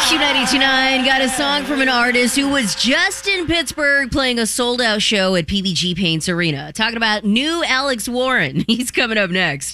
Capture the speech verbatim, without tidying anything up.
Q ninety-two point nine got a song from an artist who was just in Pittsburgh playing a sold-out show at P V G Paints Arena. Talking about new Alex Warren. He's coming up next.